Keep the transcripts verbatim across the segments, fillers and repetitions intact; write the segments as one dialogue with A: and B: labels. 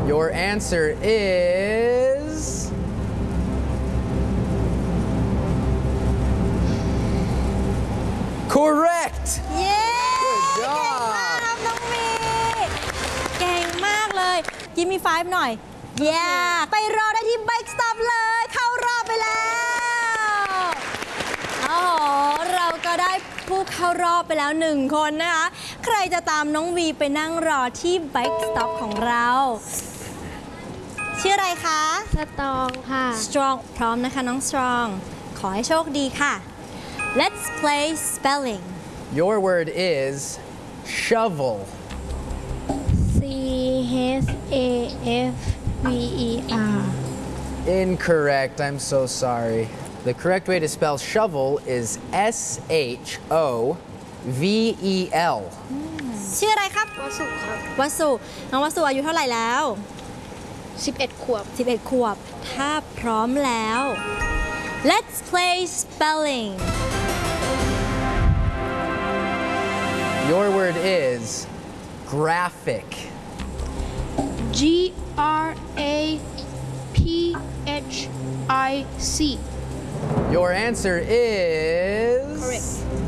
A: Your answer is correct.
B: เย้
A: Good
B: เก่ง
A: job
B: มากครับน้องวีเก่งมากเลยกิมมี่ไฟฟ์หน่อยเย้ไปรอได้ที่ Bike Stop เลยเข้ารอบไปแล้วโอ้โหเราก็ได้ผู้เข้ารอบไปแล้วหนึ่งคนนะคะใครจะตามน้องวีไปนั่งรอที่ Bike Stop ของเราชื่ออะไรคะ
C: สตรองค่ะ
B: Strong พร้อมนะคะน้อง Strong ขอให้โชคดีค่ะ Let's play spelling
A: Your word is shovel.
C: C H A F V E R
A: Incorrect. I'm so sorry. The correct way to spell shovel is S H O V E L.
B: ชื่ออะไรครับ
C: วสุครับ
B: วสุน้องวสุอายุเท่าไหร่แล้ว
C: สิบเอ็ด ขวบ
B: สิบเอ็ด ขวบ ถ้าพร้อมแล้ว Let's play spelling
A: Your word is graphic.
C: G R A P H I C
A: Your answer is
C: Correct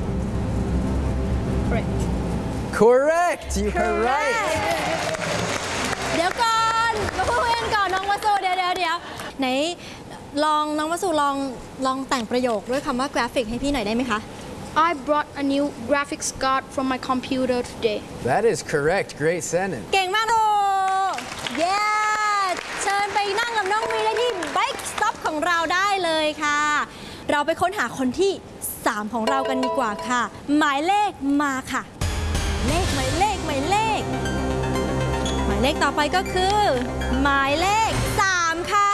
C: Correct
A: correct. You are right.
B: เดี๋ยวก่อนมาพูดกันก่อนน้องวสุเดี๋ยวเดี๋ยวเดี๋ยวไหนลองน้องวสุลองลองแต่งประโยคด้วยคำว่ากราฟิกให้พี่หน่อยได้ไหมคะ
C: I brought a new graphics card from my computer today
A: That is correct. Great sentence.
B: เก่งมากลูกเย้เชิญไปนั่งกับน้องวีได้ที่ Bike Stop ของเราได้เลยค่ะ เราไปค้นหาคนที่ สาม ของเรากันดีกว่าค่ะ หมายเลขมาค่ะ เลขหมายเลขหมายเลข หมายเลขต่อไปก็คือ หมายเลข สาม ค่ะ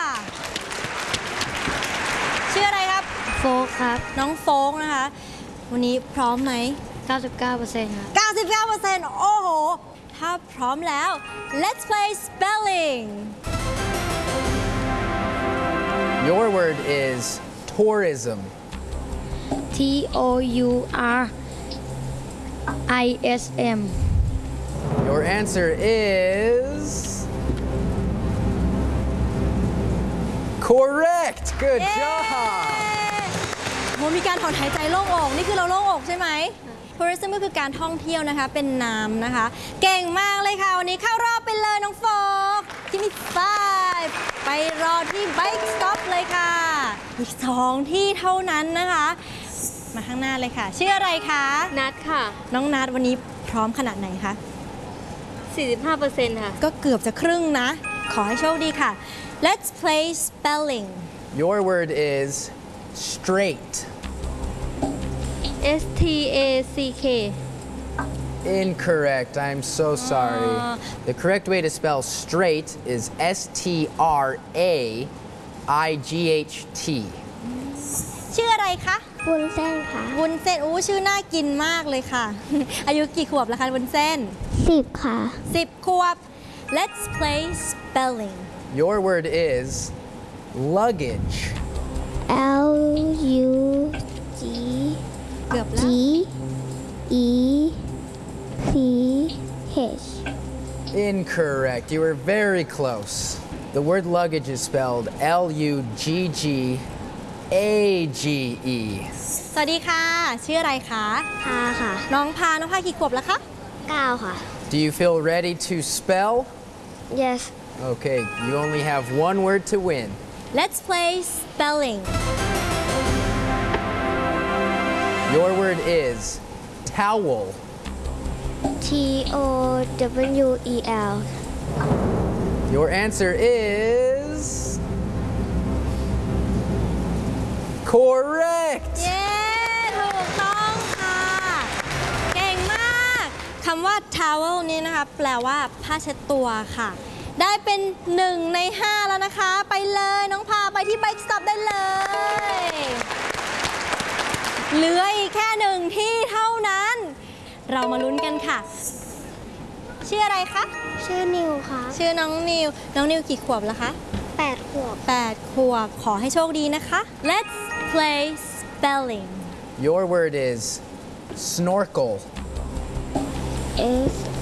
B: ชื่ออะไรครับ
C: โฟกครับ
B: น้องโฟกนะคะ วันนี้พร้อมไหม
C: เก้าสิบเก้าเปอร์เซ็นต์ ครับ
B: เก้าสิบเก้าเปอร์เซ็นต์ โอ้โห ถ้าพร้อมแล้ว let's play spelling
A: Your word is tourism.
C: T O U R I S M
A: Your answer is correct. Good
B: เย้
A: job.
B: โหมีการถอนหายใจโล่งอกนี่คือเราโล่งอกใช่ไหม tourism ก็คือการท่องเที่ยวนะคะ เป็นนามนะคะ เก่งมากเลยค่ะ วันนี้เข้ารอบไปเลยน้องโฟกที่มี five ไปรอที่ Bike Stop เลยค่ะ อีกสองที่เท่านั้นนะคะ มาข้างหน้าเลยค่ะ ชื่ออะไรคะ
C: นัดค่ะ
B: น้องนัดวันนี้พร้อมขนาดไหนคะ
C: สี่สิบห้าเปอร์เซ็นต์ ค่ะ
B: ก็เกือบจะครึ่งนะ ขอให้โชคดีค่ะ Let's play spelling
A: Your word is straight.
C: S T A C K
A: Incorrect. I'm so sorry.
B: Ah.
A: The correct way to spell straight is S T R A I G H T.
B: ชื่ออะไรคะ
C: วุ้นเส้นค่ะ
B: วุ้นเส้นอู้ชื่อน่ากินมากเลยค่ะ อายุกี่ขวบแล้วคะวุ้นเส้น
C: สิบ ค่ะ
B: สิบ ขวบ Let's play spelling
A: Your word is luggage.
C: L U G
B: เกือบแล้ว
C: G E C H
A: Incorrect. You were very close. The word luggage is spelled L U G G A G E.
B: สวัสดีค่ะ ชื่ออะไรคะ
C: พาค่ะ
B: น้องพา น้องพากี่ขวบแล้วคะ
C: เก้า ค่ะ
A: Do you feel ready to spell?
C: Yes
A: Okay, you only have one word to win.
B: Let's play spelling
A: Your word is towel.
C: T O W E L
A: Your answer is correct.
B: เย้ถูกต้องค่ะ เก่งมากคำว่า towel นี้นะคะ แปลว่าผ้าเช็ดตัวค่ะ ได้เป็นหนึ่งในห้าแล้วนะคะ ไปเลยน้องพาไปที่ Bike Stop ได้เลย เหลืออีกแค่หนึ่งที่เท่านั้น เรามาลุ้นกันค่ะ ชื่ออะไรคะ
C: ชื่อนิวค่ะ
B: ชื่อน้องนิว น้องนิวกี่ขวบแล้วคะ
C: แปด ขวบ
B: แปด ขวบ ขอให้โชคดีนะคะ Let's play spelling
A: Your word is snorkel.
C: S